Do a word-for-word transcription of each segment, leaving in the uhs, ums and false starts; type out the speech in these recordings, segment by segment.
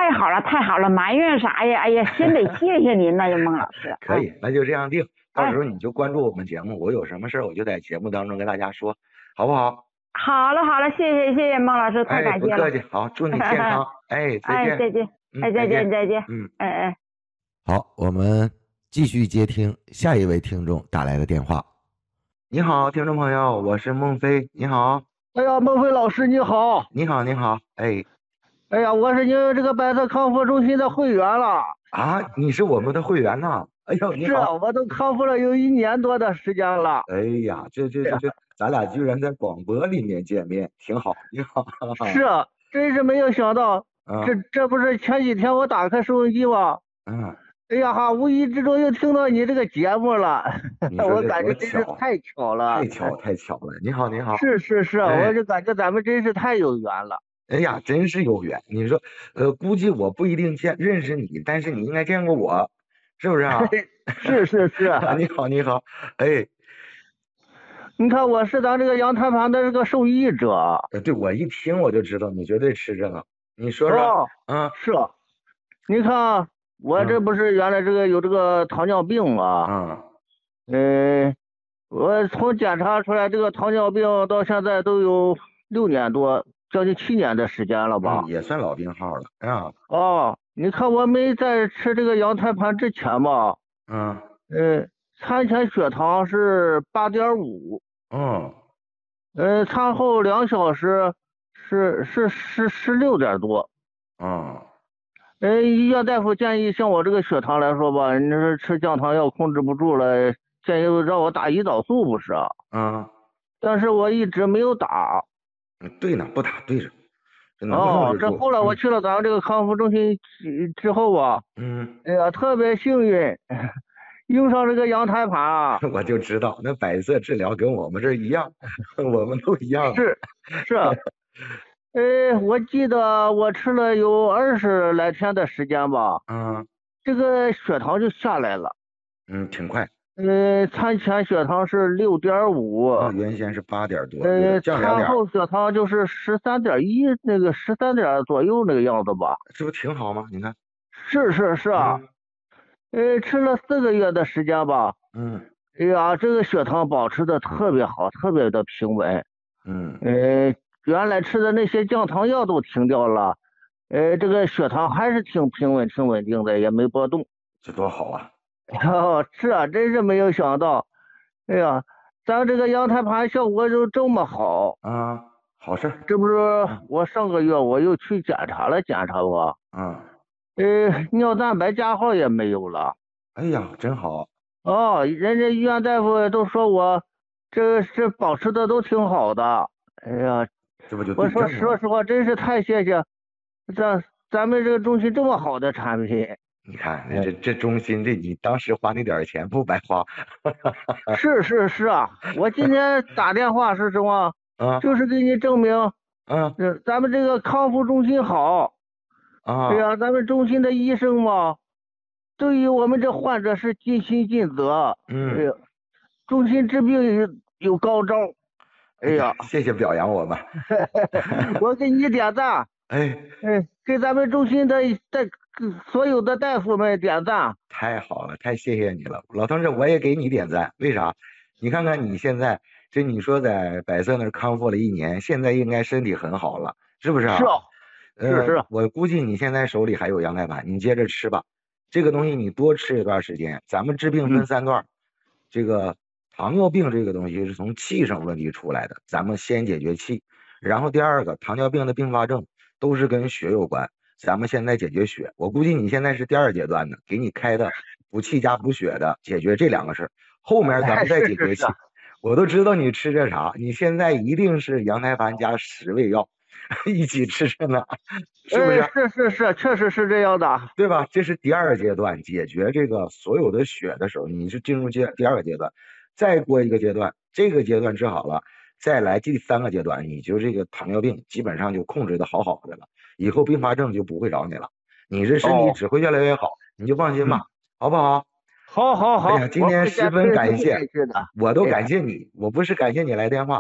太好了，太好了，埋怨啥呀？哎呀，先得谢谢您了，孟老师。 可以，那就这样定。到时候哎， 你就关注我们节目，我有什么事儿我就在节目当中跟大家说，好不好？ 好了好了，谢谢谢谢孟老师，太哎， 感谢了。 不客气，好，祝你健康。哎，再哎， 见。 再见。 嗯， 哎，再见再见。 再见。 嗯， 哎哎。 好，我们继续接听下一位听众打来的电话。你好，听众朋友，我是孟非，你好。 哎呀，孟非老师你好。 你好，你好。哎。 哎呀，我是您这个百色康复中心的会员了。 啊，你是我们的会员呐？哎呦，你是啊， 好。 我都康复了有一年多的时间了。 哎呀，这这这这，咱俩居然在广播里面见面，挺好。你好。 是啊，真是没有想到， 嗯这这不是前几天我打开收音机吗？ 嗯， 哎呀哈，无意之中又听到你这个节目了， 你说我感这多觉真是巧， 太巧了。 太巧太巧了。你好，你好。 是是是， 哎我就感觉咱们真是太有缘了。 哎呀，真是有缘。你说，呃，估计我不一定见认识你，但是你应该见过我，是不是啊？ 是是是。 你好，你好。哎， 你看我是咱这个羊胎盘的这个受益者。 呃对，我一听我就知道你绝对吃这个。你说说。 哦， 嗯是啊，你看我这不是原来这个有这个糖尿病嘛。 嗯嗯，我从检查出来这个糖尿病到现在都有六年多，将近七年的时间了吧。 嗯，也算老病号了啊。 哦，你看我没在吃这个羊胎盘之前吧， 嗯嗯，餐前血糖是八点五， 嗯嗯，餐后两小时是是是十六点多。 嗯， 嗯，医院大夫建议像我这个血糖来说吧，你说吃降糖药控制不住了，建议让我打胰岛素不是啊？ 嗯， 但是我一直没有打。 嗯对呢，不打对着，这能控哦， 制住。 这后来我嗯去了咱们这个康复中心之之后啊， 嗯， 哎呀，特别幸运，用上这个羊胎盘啊。 我就知道那百色治疗跟我们这儿一样，我们都一样。 是是，呃，我记得我吃了有二十来天的时间吧， 嗯这个血糖就下来了。 嗯，挺快。 呃，餐前血糖是六点五， 啊，原先是八点多， 呃， 降两点， 餐后血糖就是十三点一，那个十三点左右那个样子吧。 这不挺好吗？你看。 是是是啊，呃，吃了四个月的时间吧。 嗯哎呀，这个血糖保持的特别好，特别的平稳。 嗯呃，原来吃的那些降糖药都停掉了，呃，这个血糖还是挺平稳、挺稳定的，也没波动。 这多好啊！ 哦，是啊，真是没有想到。哎呀，咱这个羊胎盘效果就这么好。 啊，好事。 这不是我上个月我又去检查了检查吧， 嗯， 呃，尿蛋白加号也没有了。 哎呀，真好。 哦，人家医院大夫都说我这这保持的都挺好的。哎呀， 这不就我说对症了？ 说实话，真是太谢谢咱咱们这个中心这么好的产品。 你看这这中心，这你当时花那点钱不白花。 是是是啊，我今天打电话是什么？ 啊就是给你证明， 啊这咱们这个康复中心好。 啊！ 对呀，咱们中心的医生嘛，对于我们这患者是尽心尽责。 嗯， 哎呀，中心治病有有高招。哎呀， 谢谢表扬我们。 我给你点赞。 哎哎，给咱们中心的大所有的大夫们点赞。 太好了，太谢谢你了，老同志，我也给你点赞。为啥？你看看你现在，这你说在百色那儿康复了一年，现在应该身体很好了，是不是啊？ 是啊， 呃、 是是。 我估计你现在手里还有羊胎盘，你接着吃吧。这个东西你多吃一段时间。咱们治病分三段，嗯、这个糖尿病这个东西是从气上问题出来的，咱们先解决气。然后第二个，糖尿病的并发症都是跟血有关。咱们现在解决血，我估计你现在是第二阶段的，给你开的补气加补血的，解决这两个事儿，后面咱们再解决气。 是是是我都知道你吃这啥，你现在一定是羊胎盘加十味药一起吃着呢，是不是？ 哎、是是是，确实是这样的， 对吧？这是第二阶段，解决这个所有的血的时候，你是进入阶第二个阶段，再过一个阶段，这个阶段治好了，再来第三个阶段，你就这个糖尿病基本上就控制的好好的了。以后并发症就不会找你了，你这身体只会越来越好，哦、你就放心吧，嗯、好不好？ 好好好。 哎呀，今天十分感谢， 我, 我都感谢你，我不是感谢你来电话，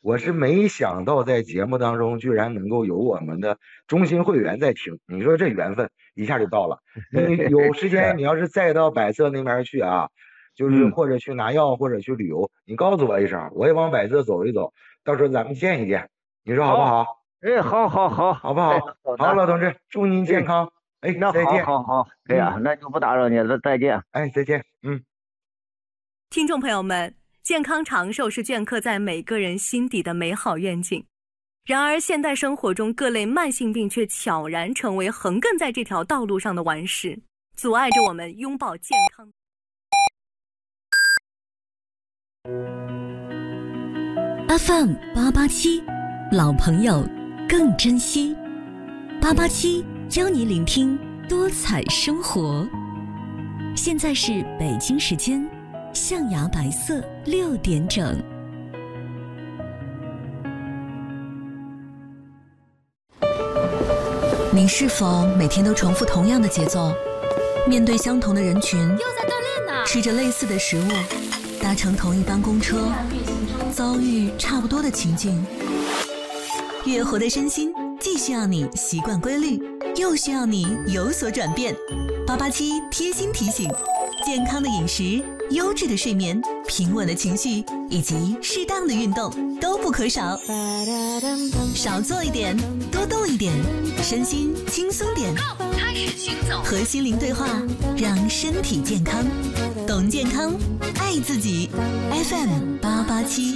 我是没想到在节目当中居然能够有我们的中心会员在听，你说这缘分一下就到了。你有时间，你要是再到百色那边去啊，就是或者去拿药或者去旅游，你告诉我一声，我也往百色走一走，到时候咱们见一见，你说好不好？ 哎，好好好， 好不好？好，老同志，祝您健康。哎， 那再见。 好好好，哎呀，那就不打扰你了，再见。 哎，再见。嗯， 听众朋友们，健康长寿是镌刻在每个人心底的美好愿景。然而，现代生活中各类慢性病却悄然成为横亘在这条道路上的顽石，阻碍着我们拥抱健康。 F M 八八七，老朋友更珍惜。八八七邀你聆听多彩生活。现在是北京时间象牙白色六点整。你是否每天都重复同样的节奏，面对相同的人群， 又在锻炼呢？ 吃着类似的食物，搭乘同一班公车，遭遇差不多的情境？越活的身心既需要你习惯规律，又需要你有所转变。八八七贴心提醒：健康的饮食、优质的睡眠、平稳的情绪以及适当的运动都不可少。少做一点，多动一点，身心轻松点。 开始行走， 和心灵对话，让身体健康。懂健康，爱自己。F M 八八七。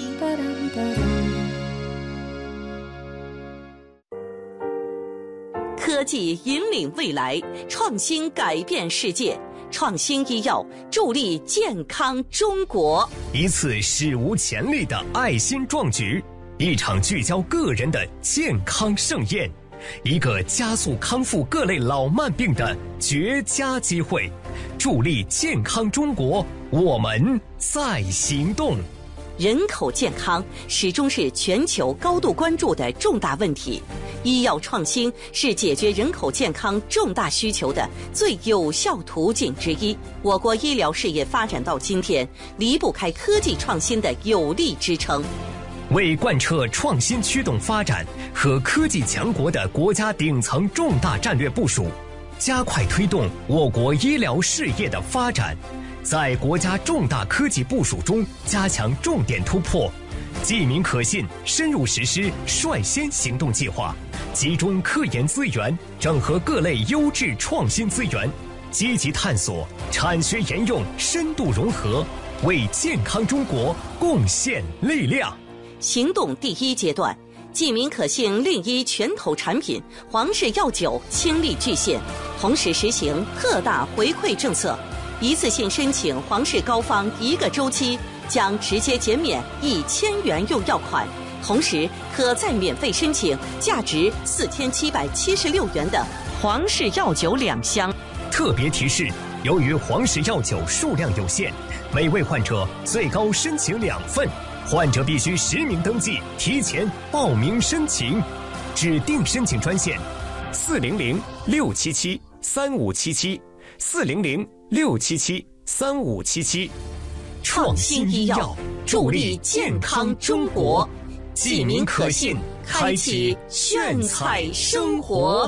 科技引领未来，创新改变世界。创新医药助力健康中国。 一次史无前例的爱心壮举，一场聚焦个人的健康盛宴，一个加速康复各类老慢病的绝佳机会。助力健康中国，我们在行动。 人口健康始终是全球高度关注的重大问题，医药创新是解决人口健康重大需求的最有效途径之一。我国医疗事业发展到今天，离不开科技创新的有力支撑。 为贯彻创新驱动发展和科技强国的国家顶层重大战略部署，加快推动我国医疗事业的发展，在国家重大科技部署中加强重点突破，既明可信深入实施率先行动计划，集中科研资源，整合各类优质创新资源，积极探索产学研用深度融合，为健康中国贡献力量。 行动第一阶段，既明可信令医拳头产品皇氏药酒倾力巨献，同时实行特大回馈政策，一次性申请皇氏膏方一个周期将直接减免一千元用药款，同时可再免费申请价值四千七百七十六元的皇氏药酒两箱。 特别提示：由于皇氏药酒数量有限，每位患者最高申请两份，患者必须实名登记，提前报名申请。指定申请专线：四零零六七七三五七七，四零零六七七三五七七。 创新医药助力健康中国，既明可信，开启炫彩生活。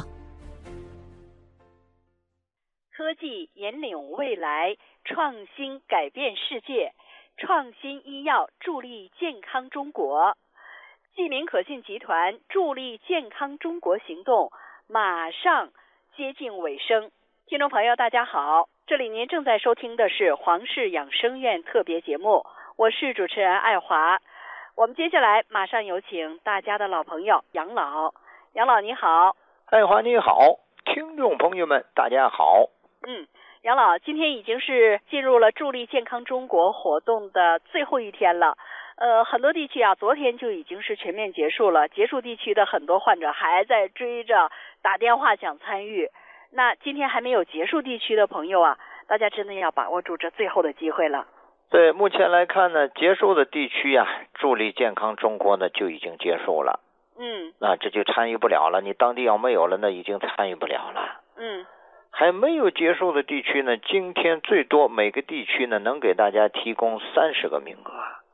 科技引领未来，创新改变世界，创新医药助力健康中国。既明可信集团助力健康中国行动马上接近尾声。听众朋友大家好，这里您正在收听的是皇氏养生院特别节目，我是主持人爱华。我们接下来马上有请大家的老朋友杨老。杨老你好。 爱华你好，听众朋友们大家好。 嗯，杨老，今天已经是进入了助力健康中国活动的最后一天了。呃，很多地区啊，昨天就已经是全面结束了。结束地区的很多患者还在追着打电话想参与。那今天还没有结束地区的朋友啊，大家真的要把握住这最后的机会了。 对，目前来看呢，结束的地区啊，助力健康中国呢就已经结束了。 嗯。 那这就参与不了了，你当地要没有了，那已经参与不了了。 嗯。 还没有结束的地区呢，今天最多每个地区呢能给大家提供三十个名额。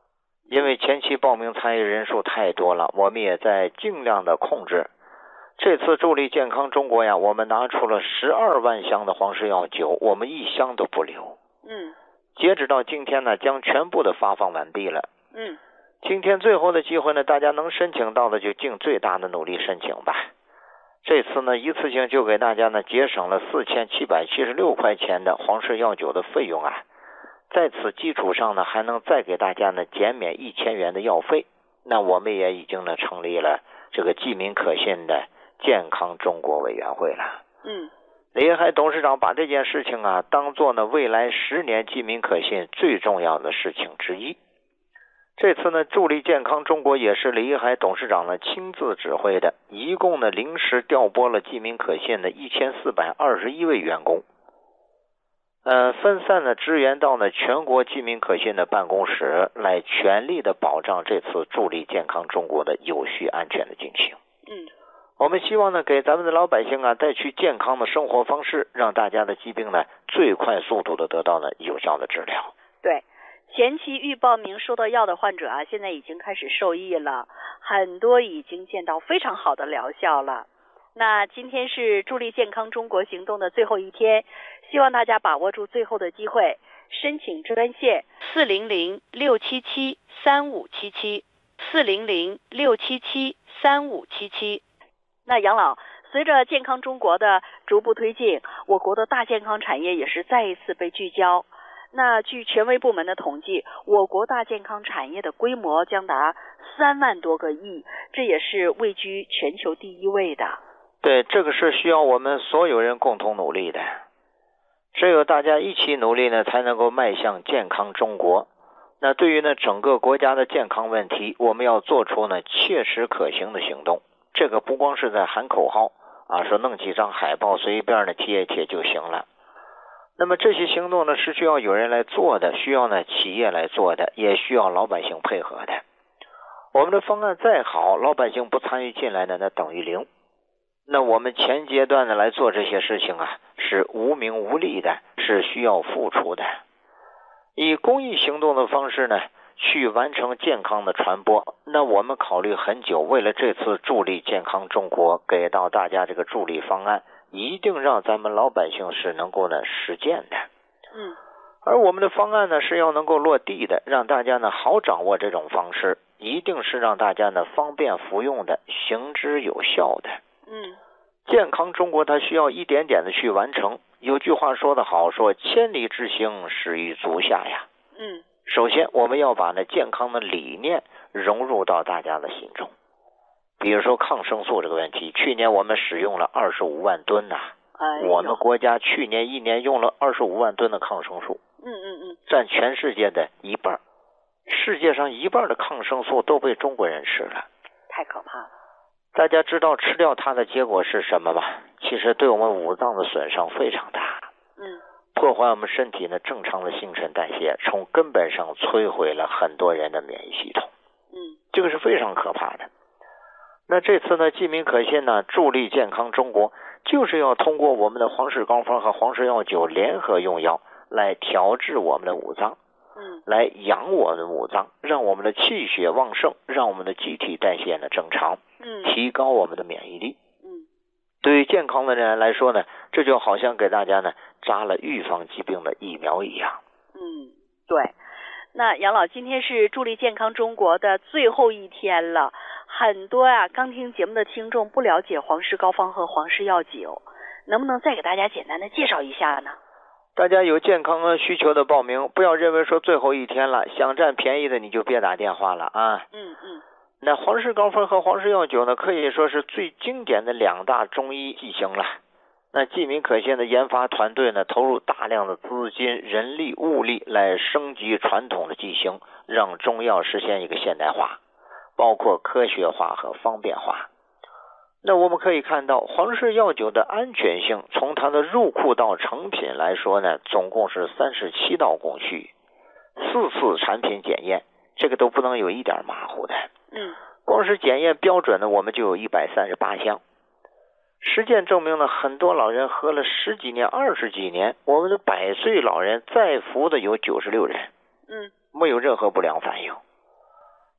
因为前期报名参与人数太多了，我们也在尽量的控制。这次助力健康中国呀，我们拿出了十二万箱的黄氏药酒，我们一箱都不留。 嗯。 截止到今天呢，将全部的发放完毕了。 嗯。 今天最后的机会呢，大家能申请到的就尽最大的努力申请吧。这次呢，一次性就给大家呢节省了四千七百七十六块钱的黄氏药酒的费用啊。在此基础上呢，还能再给大家呢减免一千元的药费。那我们也已经呢成立了这个济民可信的健康中国委员会了。 嗯。 李海董事长把这件事情啊当做呢未来十年济民可信最重要的事情之一。这次呢助力健康中国也是李海董事长呢亲自指挥的，一共呢临时调拨了济民可信的一千四百二十一位员工，呃分散的支援到呢全国济民可信的办公室，来全力的保障这次助力健康中国的有序安全的进行。 嗯。 我们希望呢，给咱们的老百姓啊带去健康的生活方式，让大家的疾病呢最快速度的得到呢有效的治疗。 对，前期预报名收到药的患者啊，现在已经开始受益了，很多已经见到非常好的疗效了。那今天是助力健康中国行动的最后一天，希望大家把握住最后的机会，申请专线四零零六七七三五七七四零零六七七三五七七。那杨老，随着健康中国的逐步推进，我国的大健康产业也是再一次被聚焦。那据权威部门的统计，我国大健康产业的规模将达三万多个亿，这也是位居全球第一位的。 对，这个是需要我们所有人共同努力的。只有大家一起努力呢，才能够迈向健康中国。那对于呢整个国家的健康问题，我们要做出呢切实可行的行动。这个不光是在喊口号啊，说弄几张海报随便的贴一贴就行了。那么这些行动呢是需要有人来做的，需要呢企业来做的，也需要老百姓配合的。我们的方案再好，老百姓不参与进来呢，那等于零。那我们前阶段的来做这些事情啊，是无名无利的，是需要付出的。以公益行动的方式呢去完成健康的传播，那我们考虑很久，为了这次助力健康中国给到大家这个助力方案，一定让咱们老百姓是能够呢实践的。 嗯， 而我们的方案呢是要能够落地的，让大家呢好掌握这种方式，一定是让大家呢方便服用的，行之有效的。 嗯， 健康中国它需要一点点的去完成。有句话说得好，说千里之行始于足下呀。 嗯。 首先我们要把呢健康的理念融入到大家的心中。比如说抗生素这个问题，去年我们使用了二十五万吨呐、 哎、 我们国家去年一年用了二十五万吨的抗生素。 嗯嗯嗯， 占全世界的一半。世界上一半的抗生素都被中国人吃了， 太可怕了。 大家知道吃掉它的结果是什么吗？其实对我们五脏的损伤非常大。 嗯。 破坏我们身体的正常的新陈代谢，从根本上摧毁了很多人的免疫系统。 嗯， 这个是非常可怕的。那这次呢，济民可信呢，助力健康中国，就是要通过我们的黄氏膏方和黄氏药酒联合用药，来调治我们的五脏， 嗯， 来养我们的五脏，让我们的气血旺盛，让我们的机体代谢呢正常， 嗯， 提高我们的免疫力。 嗯， 对于健康的人来说呢，这就好像给大家呢扎了预防疾病的疫苗一样。 嗯，对。那杨老，今天是助力健康中国的最后一天了，很多啊刚听节目的听众不了解黄氏膏方和黄氏药酒，能不能再给大家简单的介绍一下呢？ 大家有健康需求的报名，不要认为说最后一天了，想占便宜的你就别打电话了啊。 嗯嗯。 那黄氏膏方和黄氏药酒呢，可以说是最经典的两大中医剂型了。那济民可信的研发团队呢，投入大量的资金、人力、物力来升级传统的剂型，让中药实现一个现代化，包括科学化和方便化。那我们可以看到，黄氏药酒的安全性，从它的入库到成品来说呢，总共是三十七道工序，四次产品检验，这个都不能有一点马虎的。 嗯， 光是检验标准呢，我们就有一百三十八项。实践证明呢，很多老人喝了十几年、二十几年，我们的百岁老人再服的有九十六人， 嗯， 没有任何不良反应。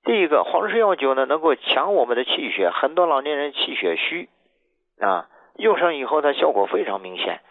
第一个，黄氏药酒呢能够强我们的气血，很多老年人气血虚啊，用上以后它效果非常明显。